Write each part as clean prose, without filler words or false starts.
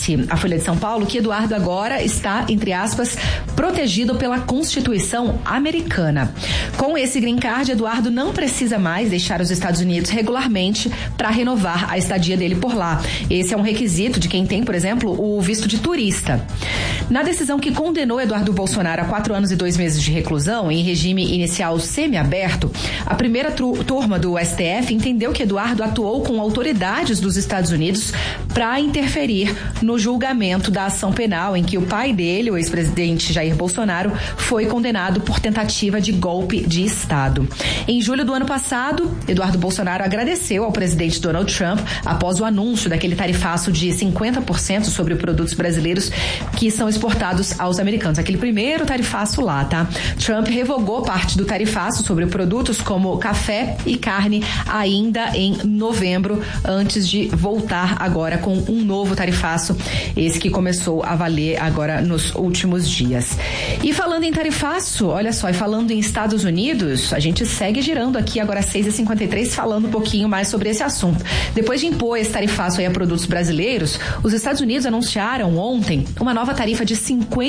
disse à Folha de São Paulo que Eduardo agora está, entre aspas, protegido pela Constituição americana. Com esse green card, Eduardo não precisa mais deixar os Estados Unidos regularmente para renovar a estadia dele por lá. Esse é um requisito de quem tem, por exemplo, o visto de turista. Na decisão que condenou Eduardo Bolsonaro a 4 anos e 2 meses de reclusão em regime inicial semiaberto, a primeira turma do STF entendeu que Eduardo atuou com autoridades dos Estados Unidos para interferir no julgamento da ação penal em que o pai dele, o ex-presidente Jair Bolsonaro, foi condenado por tentativa de golpe de Estado. Em julho do ano passado, Eduardo Bolsonaro agradeceu ao presidente Donald Trump após o anúncio daquele tarifaço de 50% sobre produtos brasileiros que são exportados aos americanos. Aquele primeiro tarifaço lá, tá? Trump revogou parte do tarifaço sobre produtos como café e carne ainda em novembro, antes de voltar agora com um novo tarifaço, esse que começou a valer agora nos últimos dias. E falando em tarifaço, olha só, e falando em Estados Unidos, a gente segue girando aqui agora às 6h53, falando um pouquinho mais sobre esse assunto. Depois de impor esse tarifaço aí a produtos brasileiros, os Estados Unidos anunciaram ontem uma nova tarifa de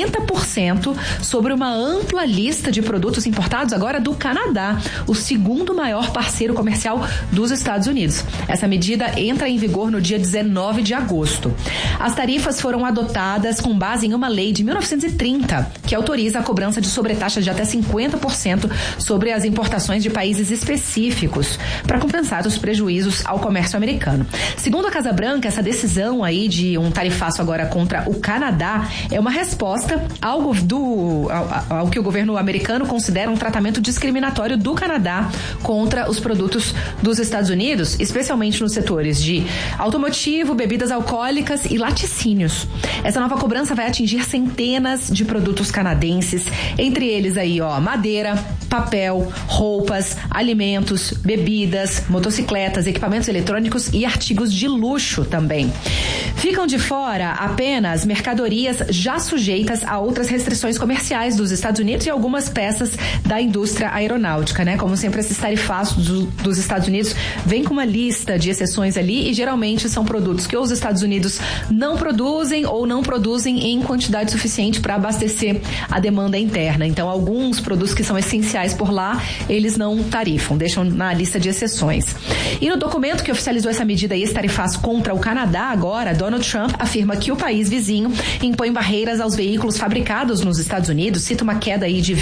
50% sobre uma ampla lista de produtos importados agora do Canadá, o segundo maior parceiro comercial dos Estados Unidos. Essa medida entra em vigor no dia 19 de agosto. As tarifas foram adotadas com base em uma lei de 1930, que autoriza a cobrança de sobretaxas de até 50% sobre as importações de países específicos, para compensar os prejuízos ao comércio americano. Segundo a Casa Branca, essa decisão aí de um tarifaço agora contra o Canadá é uma resposta ao que o governo americano considera um tratamento discriminatório do Canadá contra os produtos dos Estados Unidos, especialmente nos setores de automotivo, bebidas alcoólicas e laticínios. Essa nova cobrança vai atingir centenas de produtos canadenses, entre eles aí, madeira, papel, roupas, alimentos, bebidas, motocicletas, equipamentos eletrônicos e artigos de luxo também. Ficam de fora apenas mercadorias já sujeitas a outras restrições comerciais dos Estados Unidos e algumas peças da indústria aeronáutica, né? Como sempre, esses tarifaços dos Estados Unidos vêm com uma lista de exceções ali e geralmente são produtos que os Estados Unidos não produzem ou não produzem em quantidade suficiente para abastecer a demanda interna. Então, alguns produtos que são essenciais por lá, eles não tarifam, deixam na lista de exceções. E no documento que oficializou essa medida e esse tarifaço contra o Canadá agora, Donald Trump afirma que o país vizinho impõe barreiras aos veículos fabricados nos Estados Unidos, cita uma queda aí de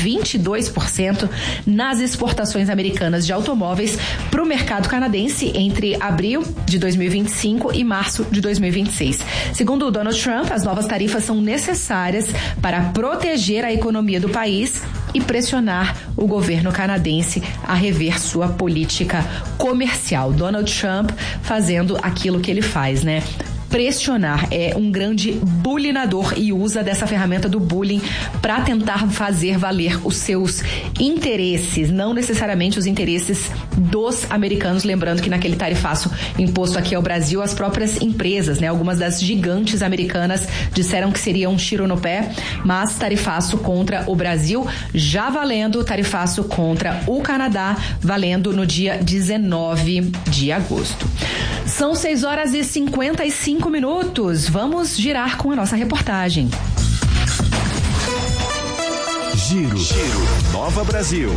22% nas exportações americanas de automóveis para o mercado canadense entre abril de 2025 e março de 2026. Segundo o Donald Trump, as novas tarifas são necessárias para proteger a economia do país e pressionar o governo canadense a rever sua política comercial. Donald Trump fazendo aquilo que ele faz, né? Pressionar, é um grande bulinador e usa dessa ferramenta do bullying para tentar fazer valer os seus interesses, não necessariamente os interesses dos americanos, lembrando que naquele tarifaço imposto aqui ao Brasil, as próprias empresas, né, algumas das gigantes americanas disseram que seria um tiro no pé, mas tarifaço contra o Brasil já valendo, tarifaço contra o Canadá valendo no dia 19 de agosto. São 6h55. Vamos girar com a nossa reportagem. Giro Nova Brasil.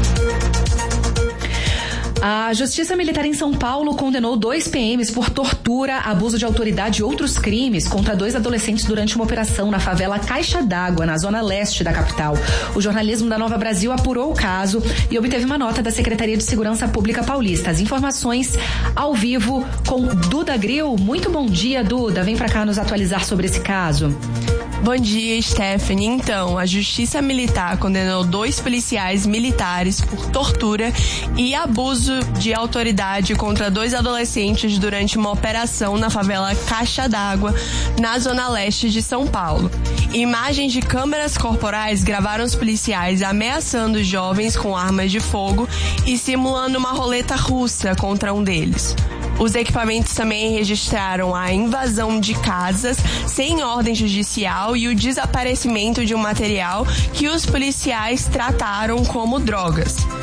A Justiça Militar em São Paulo condenou 2 PMs por tortura, abuso de autoridade e outros crimes contra 2 adolescentes durante uma operação na favela Caixa d'Água, na zona leste da capital. O jornalismo da Nova Brasil apurou o caso e obteve uma nota da Secretaria de Segurança Pública Paulista. As informações ao vivo com Duda Grill. Muito bom dia, Duda. Vem pra cá nos atualizar sobre esse caso. Bom dia, Stephanie. Então, a Justiça Militar condenou 2 policiais militares por tortura e abuso de autoridade contra 2 adolescentes durante uma operação na favela Caixa d'Água, na zona leste de São Paulo. Imagens de câmeras corporais gravaram os policiais ameaçando os jovens com armas de fogo e simulando uma roleta russa contra um deles. Os equipamentos também registraram a invasão de casas sem ordem judicial e o desaparecimento de um material que os policiais trataram como drogas.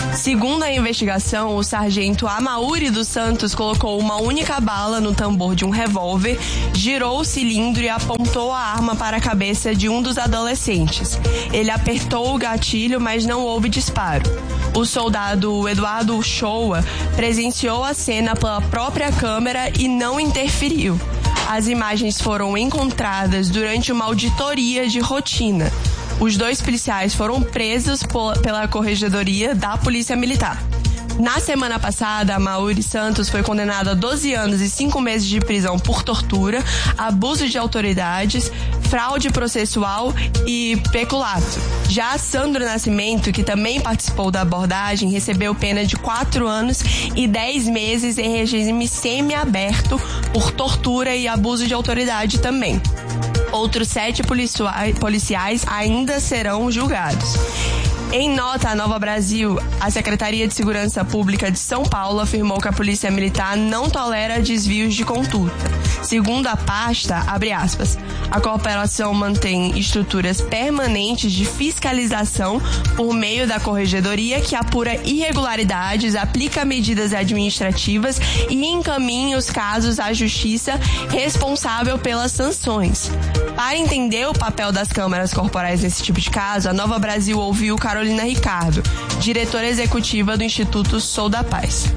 Segundo a investigação, o sargento Amauri dos Santos colocou uma única bala no tambor de um revólver, girou o cilindro e apontou a arma para a cabeça de um dos adolescentes. Ele apertou o gatilho, mas não houve disparo. O soldado Eduardo Uchoa presenciou a cena pela própria câmera e não interferiu. As imagens foram encontradas durante uma auditoria de rotina. Os 2 policiais foram presos pela Corregedoria da Polícia Militar. Na semana passada, Amauri Santos foi condenado a 12 anos e 5 meses de prisão por tortura, abuso de autoridades, fraude processual e peculato. Já Sandro Nascimento, que também participou da abordagem, recebeu pena de 4 anos e 10 meses em regime semiaberto por tortura e abuso de autoridade também. Outros 7 policiais ainda serão julgados. Em nota à Nova Brasil, a Secretaria de Segurança Pública de São Paulo afirmou que a Polícia Militar não tolera desvios de conduta. Segundo a pasta, abre aspas, a corporação mantém estruturas permanentes de fiscalização por meio da Corregedoria que apura irregularidades, aplica medidas administrativas e encaminha os casos à Justiça responsável pelas sanções. Para entender o papel das câmaras corporais nesse tipo de caso, a Nova Brasil ouviu Carolina Ricardo, diretora executiva do Instituto Sou da Paz.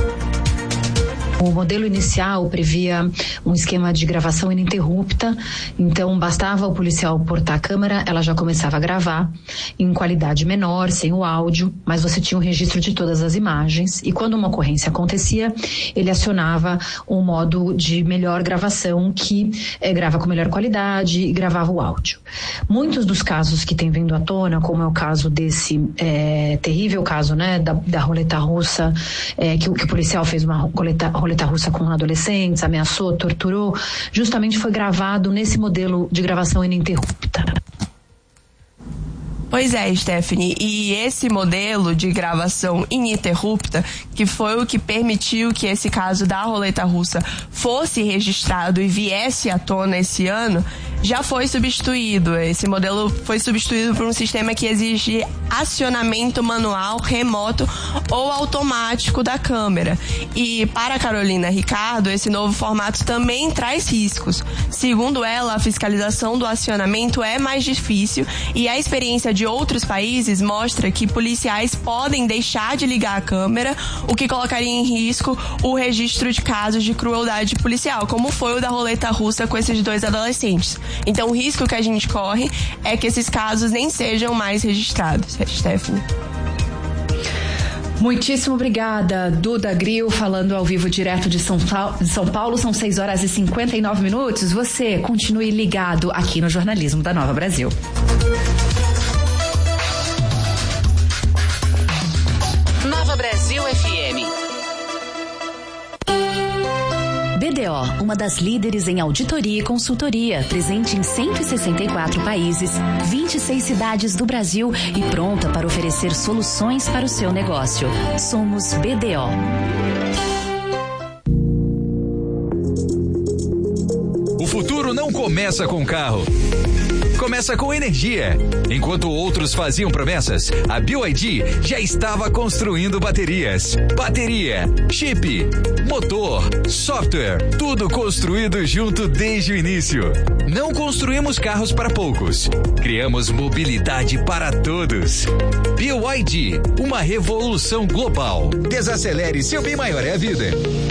O modelo inicial previa um esquema de gravação ininterrupta, então bastava o policial portar a câmera, ela já começava a gravar em qualidade menor, sem o áudio, mas você tinha um registro de todas as imagens e quando uma ocorrência acontecia, ele acionava um modo de melhor gravação que grava com melhor qualidade e gravava o áudio. Muitos dos casos que têm vindo à tona, como é o caso desse terrível caso, né, da roleta russa, que o policial fez uma roleta russa com adolescentes, ameaçou, torturou, justamente foi gravado nesse modelo de gravação ininterrupta. Pois é, Stephanie, e esse modelo de gravação ininterrupta, que foi o que permitiu que esse caso da roleta russa fosse registrado e viesse à tona esse ano, já foi substituído. Esse modelo foi substituído por um sistema que exige acionamento manual, remoto ou automático da câmera. E para a Carolina Ricardo, esse novo formato também traz riscos. Segundo ela, a fiscalização do acionamento é mais difícil e a experiência de outros países mostra que policiais podem deixar de ligar a câmera, o que colocaria em risco o registro de casos de crueldade policial, como foi o da roleta russa com esses 2 adolescentes. Então o risco que a gente corre é que esses casos nem sejam mais registrados. Stephanie. Muitíssimo obrigada, Duda Grill, falando ao vivo direto de São Paulo. São 6h59. Você continue ligado aqui no jornalismo da Nova Brasil. Nova Brasil FM. BDO, uma das líderes em auditoria e consultoria, presente em 164 países, 26 cidades do Brasil e pronta para oferecer soluções para o seu negócio. Somos BDO. O futuro não começa com carro. Começa com energia. Enquanto outros faziam promessas, a BYD já estava construindo baterias. Bateria, chip, motor, software, tudo construído junto desde o início. Não construímos carros para poucos. Criamos mobilidade para todos. BYD, uma revolução global. Desacelere, seu bem maior é a vida.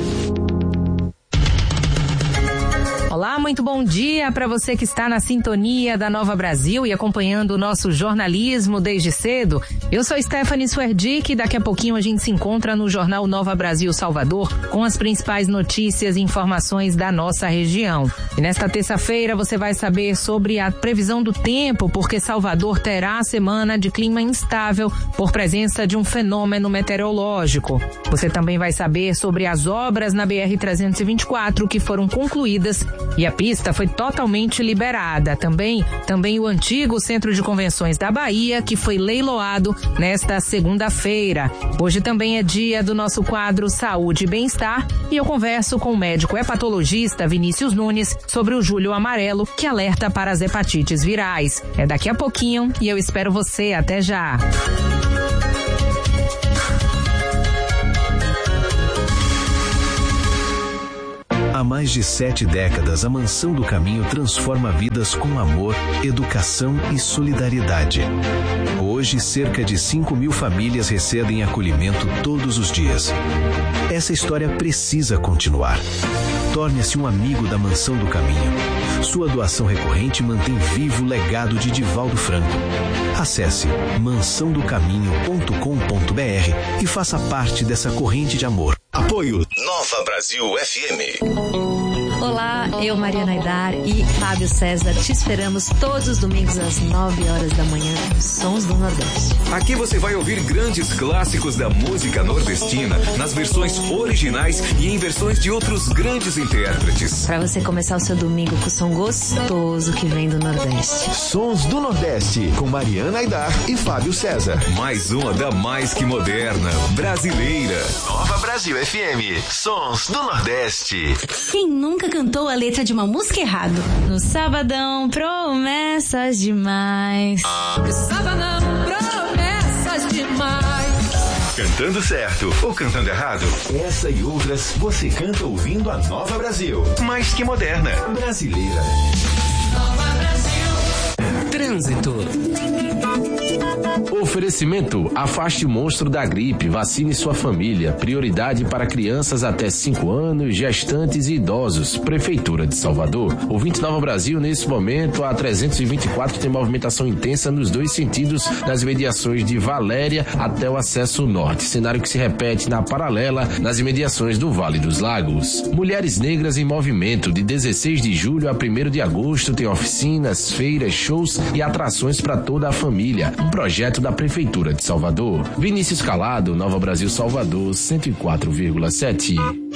Olá, muito bom dia para você que está na sintonia da Nova Brasil e acompanhando o nosso jornalismo desde cedo. Eu sou Stephanie Swerdick e daqui a pouquinho a gente se encontra no Jornal Nova Brasil Salvador com as principais notícias e informações da nossa região. E nesta terça-feira você vai saber sobre a previsão do tempo, porque Salvador terá a semana de clima instável por presença de um fenômeno meteorológico. Você também vai saber sobre as obras na BR-324 que foram concluídas e a pista foi totalmente liberada. Também o antigo Centro de Convenções da Bahia, que foi leiloado nesta segunda-feira. Hoje também é dia do nosso quadro Saúde e Bem-Estar e eu converso com o médico hepatologista Vinícius Nunes sobre o Julho Amarelo, que alerta para as hepatites virais. É daqui a pouquinho e eu espero você. Até já! mais de 7 décadas, a Mansão do Caminho transforma vidas com amor, educação e solidariedade. Hoje, cerca de 5.000 famílias recebem acolhimento todos os dias. Essa história precisa continuar. Torne-se um amigo da Mansão do Caminho. Sua doação recorrente mantém vivo o legado de Divaldo Franco. Acesse mansãodocaminho.com.br e faça parte dessa corrente de amor. Apoio Nova Brasil FM. Olá, eu, Mariana Aidar e Fábio César, te esperamos todos os domingos às 9 horas da manhã, Sons do Nordeste. Aqui você vai ouvir grandes clássicos da música nordestina, nas versões originais e em versões de outros grandes intérpretes. Para você começar o seu domingo com o som gostoso que vem do Nordeste. Sons do Nordeste, com Mariana Aidar e Fábio César. Mais uma da mais que moderna, brasileira. Nova Brasil FM, Sons do Nordeste. Quem nunca cantou a letra de uma música errado? No sabadão, promessas demais. No sabadão, promessas demais. Cantando certo ou cantando errado? Essa e outras você canta ouvindo a Nova Brasil. Mais que moderna, brasileira. Nova Brasil. Trânsito. Oferecimento: afaste o monstro da gripe, vacine sua família. Prioridade para crianças até 5 anos, gestantes e idosos. Prefeitura de Salvador. Ouvinte Nova Brasil, nesse momento, a 324 tem movimentação intensa nos 2 sentidos, nas imediações de Valéria até o acesso norte. Cenário que se repete na paralela, nas imediações do Vale dos Lagos. Mulheres Negras em Movimento, de 16 de julho a 1º de agosto, tem oficinas, feiras, shows e atrações para toda a família. Um projeto da Prefeitura de Salvador. Vinícius Calado, Nova Brasil Salvador, 104,7.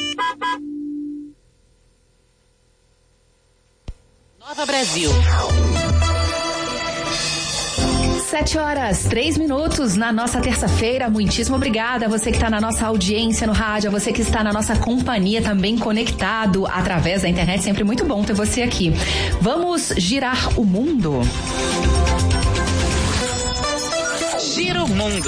Nova Brasil. 7h03 na nossa terça-feira. Muitíssimo obrigada a você que está na nossa audiência no rádio, a você que está na nossa companhia também conectado através da internet. Sempre muito bom ter você aqui. Vamos girar o mundo? Gira o mundo.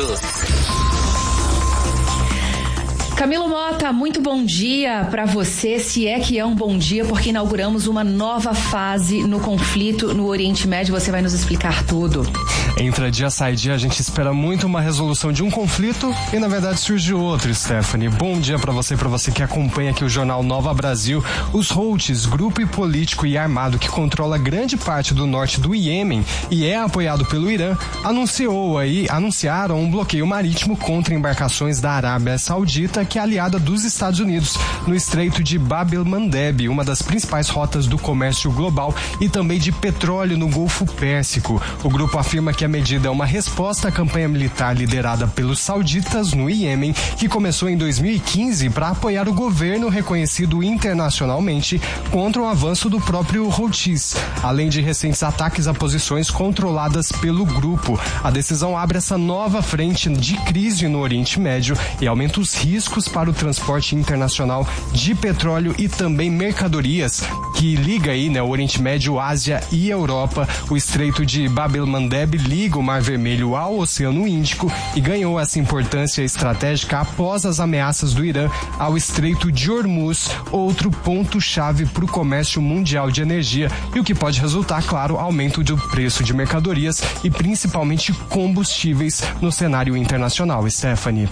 Camilo Mota, muito bom dia para você, se é que é um bom dia, porque inauguramos uma nova fase no conflito no Oriente Médio. Você vai nos explicar tudo. Entra dia, sai dia, a gente espera muito uma resolução de um conflito e na verdade surge outro, Stephanie. Bom dia para você que acompanha aqui o jornal Nova Brasil. Os Houthis, grupo político e armado que controla grande parte do norte do Iêmen e é apoiado pelo Irã, anunciaram um bloqueio marítimo contra embarcações da Arábia Saudita, que é aliada dos Estados Unidos, no Estreito de Bab el-Mandeb, uma das principais rotas do comércio global e também de petróleo no Golfo Pérsico. O grupo afirma que a medida é uma resposta à campanha militar liderada pelos sauditas no Iêmen, que começou em 2015 para apoiar o governo reconhecido internacionalmente contra o avanço do próprio Houthis, além de recentes ataques a posições controladas pelo grupo. A decisão abre essa nova frente de crise no Oriente Médio e aumenta os riscos para o transporte internacional de petróleo e também mercadorias, que liga aí, o Oriente Médio, Ásia e Europa. O Estreito de Bab el-Mandeb liga o Mar Vermelho ao Oceano Índico e ganhou essa importância estratégica após as ameaças do Irã ao Estreito de Hormuz, outro ponto-chave para o comércio mundial de energia, e o que pode resultar, claro, aumento do preço de mercadorias e principalmente combustíveis no cenário internacional. Stephanie.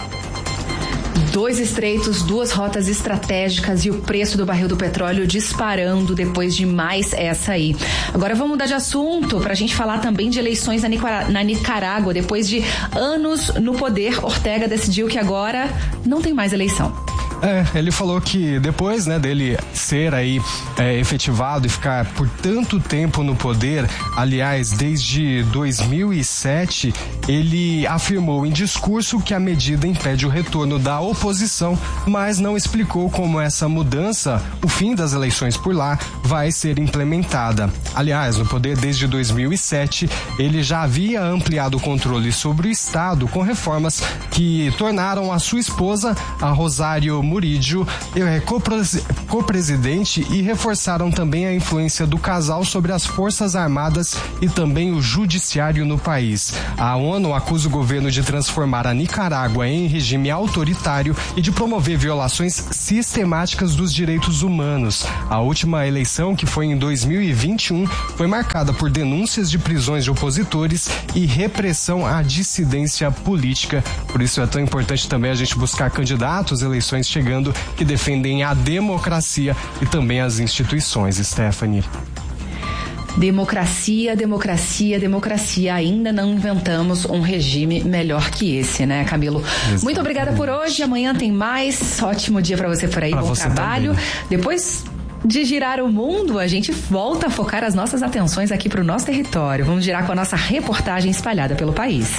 2 estreitos, 2 rotas estratégicas e o preço do barril do petróleo disparando depois de mais essa aí. Agora vamos mudar de assunto para a gente falar também de eleições na Nicarágua. Depois de anos no poder, Ortega decidiu que agora não tem mais eleição. Ele falou que depois, dele ser aí efetivado e ficar por tanto tempo no poder, aliás, desde 2007, ele afirmou em discurso que a medida impede o retorno da oposição, mas não explicou como essa mudança, o fim das eleições por lá, vai ser implementada. Aliás, no poder desde 2007, ele já havia ampliado o controle sobre o Estado com reformas que tornaram a sua esposa, a Rosário Murídio, co-presidente, e reforçaram também a influência do casal sobre as Forças Armadas e também o judiciário no país. A ONU acusa o governo de transformar a Nicarágua em regime autoritário e de promover violações sistemáticas dos direitos humanos. A última eleição, que foi em 2021, foi marcada por denúncias de prisões de opositores e repressão à dissidência política. Por isso é tão importante também a gente buscar candidatos, eleições chegando, que defendem a democracia e também as instituições, Stephanie. Democracia, democracia, democracia. Ainda não inventamos um regime melhor que esse, né, Camilo? Exatamente. Muito obrigada por hoje. Amanhã tem mais. Ótimo dia pra você por aí. Bom trabalho. Também. Depois de girar o mundo, a gente volta a focar as nossas atenções aqui pro nosso território. Vamos girar com a nossa reportagem espalhada pelo país.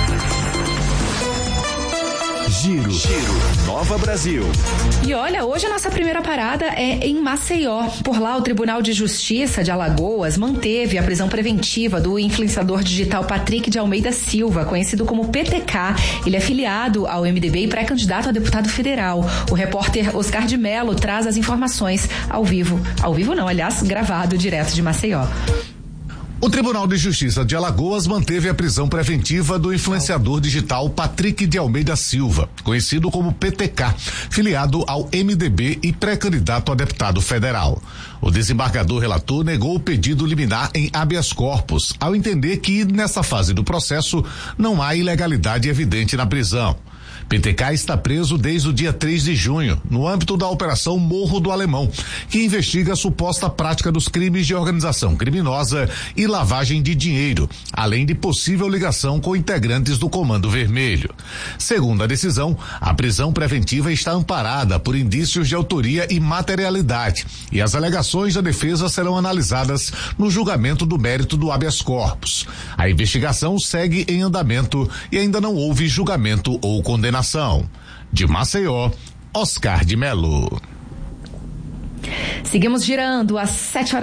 Giro Nova Brasil. E olha, hoje a nossa primeira parada é em Maceió. Por lá, o Tribunal de Justiça de Alagoas manteve a prisão preventiva do influenciador digital Patrick de Almeida Silva, conhecido como PTK. Ele é filiado ao MDB e pré-candidato a deputado federal. O repórter Oscar de Mello traz as informações ao vivo. Ao vivo não, aliás, gravado direto de Maceió. O Tribunal de Justiça de Alagoas manteve a prisão preventiva do influenciador digital Patrick de Almeida Silva, conhecido como PTK, filiado ao MDB e pré-candidato a deputado federal. O desembargador relator negou o pedido liminar em habeas corpus, ao entender que, nessa fase do processo, não há ilegalidade evidente na prisão. PTK está preso desde o dia 3 de junho, no âmbito da Operação Morro do Alemão, que investiga a suposta prática dos crimes de organização criminosa e lavagem de dinheiro, além de possível ligação com integrantes do Comando Vermelho. Segundo a decisão, a prisão preventiva está amparada por indícios de autoria e materialidade, e as alegações da defesa serão analisadas no julgamento do mérito do habeas corpus. A investigação segue em andamento e ainda não houve julgamento ou condenação. De Maceió, Oscar de Mello. Seguimos girando às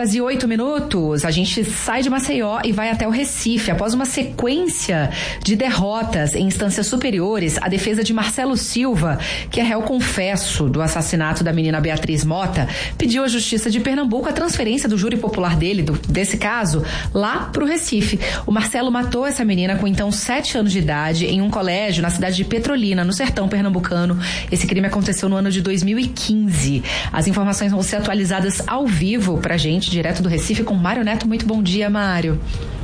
7h08. A gente sai de Maceió e vai até o Recife. Após uma sequência de derrotas em instâncias superiores, a defesa de Marcelo Silva, que é réu confesso do assassinato da menina Beatriz Mota, pediu à Justiça de Pernambuco a transferência do júri popular desse caso, lá pro Recife. O Marcelo matou essa menina com então 7 anos de idade em um colégio na cidade de Petrolina, no sertão pernambucano. Esse crime aconteceu no ano de 2015. As informações vão ser atualizadas ao vivo pra gente, direto do Recife, com Mário Neto. Muito bom dia, Mário.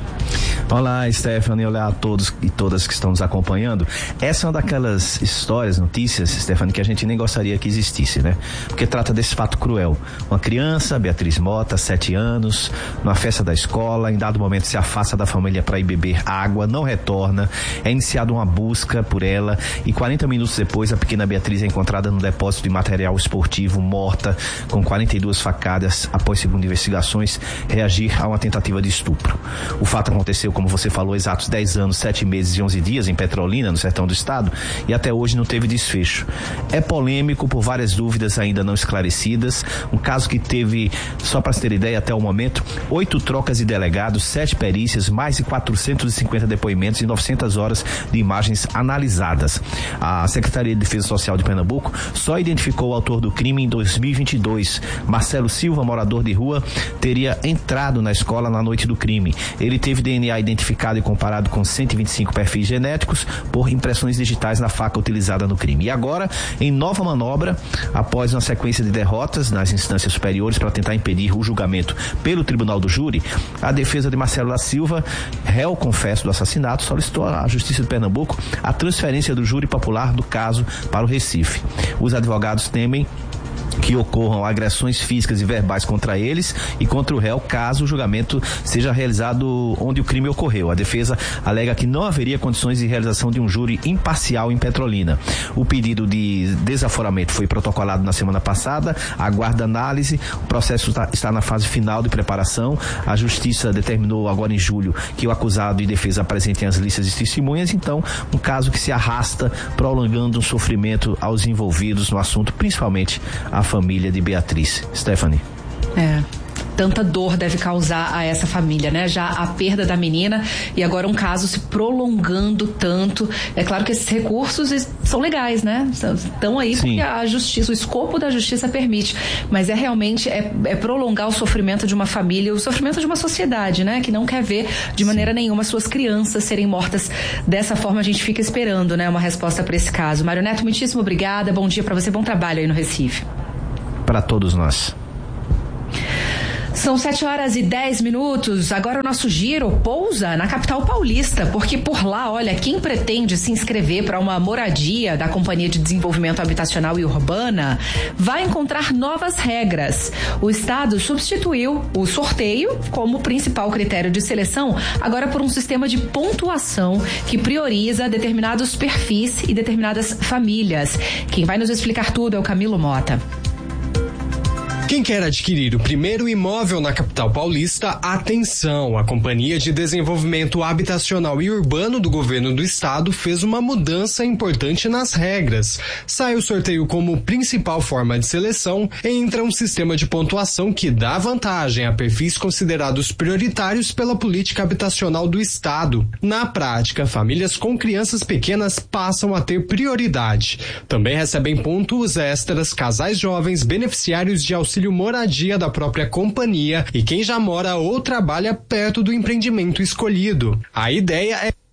Olá, Stephanie, olá a todos e todas que estão nos acompanhando. Essa é uma daquelas histórias, notícias, Stephanie, que a gente nem gostaria que existisse, né? Porque trata desse fato cruel. Uma criança, Beatriz Mota, 7 anos, numa festa da escola, em dado momento se afasta da família para ir beber água, não retorna, é iniciada uma busca por ela e 40 minutos depois a pequena Beatriz é encontrada no depósito de material esportivo, morta, com 42 facadas, após, segundo investigações, reagir a uma tentativa de estupro. O fato aconteceu, como você falou, exatos 10 anos, 7 meses e 11 dias em Petrolina, no sertão do estado, e até hoje não teve desfecho. É polêmico por várias dúvidas ainda não esclarecidas, um caso que teve, só para se ter ideia, até o momento, 8 trocas de delegados, 7 perícias, mais de 450 depoimentos e 900 horas de imagens analisadas. A Secretaria de Defesa Social de Pernambuco só identificou o autor do crime em 2022. Marcelo Silva, morador de rua, teria entrado na escola na noite do crime. Ele teve DNA identificado e comparado com 125 perfis genéticos por impressões digitais na faca utilizada no crime. E agora, em nova manobra, após uma sequência de derrotas nas instâncias superiores para tentar impedir o julgamento pelo Tribunal do Júri, a defesa de Marcelo da Silva, réu confesso do assassinato, solicitou à Justiça de Pernambuco a transferência do júri popular do caso para o Recife. Os advogados temem que ocorram agressões físicas e verbais contra eles e contra o réu, caso o julgamento seja realizado onde o crime ocorreu. A defesa alega que não haveria condições de realização de um júri imparcial em Petrolina. O pedido de desaforamento foi protocolado na semana passada, aguarda análise, o processo está na fase final de preparação. A Justiça determinou agora em julho que o acusado e defesa apresentem as listas de testemunhas, então um caso que se arrasta, prolongando um sofrimento aos envolvidos no assunto, principalmente a família de Beatriz. Stephanie. tanta dor deve causar a essa família, né? Já a perda da menina e agora um caso se prolongando tanto. É claro que esses recursos são legais, né? Estão aí porque a justiça, o escopo da justiça permite, mas realmente prolongar o sofrimento de uma família, o sofrimento de uma sociedade, né? Que não quer ver de maneira nenhuma suas crianças serem mortas dessa forma. A gente fica esperando, né? Uma resposta para esse caso. Mário Neto, muitíssimo obrigada, bom dia para você, bom trabalho aí no Recife. Para todos nós. São 7h10. Agora o nosso giro pousa na capital paulista, porque por lá, olha, quem pretende se inscrever para uma moradia da Companhia de Desenvolvimento Habitacional e Urbana vai encontrar novas regras. O Estado substituiu o sorteio como principal critério de seleção, agora por um sistema de pontuação que prioriza determinados perfis e determinadas famílias. Quem vai nos explicar tudo é o Camilo Mota. Quem quer adquirir o primeiro imóvel na capital paulista, atenção! A Companhia de Desenvolvimento Habitacional e Urbano do Governo do Estado fez uma mudança importante nas regras. Sai o sorteio como principal forma de seleção e entra um sistema de pontuação que dá vantagem a perfis considerados prioritários pela política habitacional do Estado. Na prática, famílias com crianças pequenas passam a ter prioridade. Também recebem pontos extras casais jovens beneficiários de auxílio moradia da própria companhia e quem já mora ou trabalha perto do empreendimento escolhido. A ideia é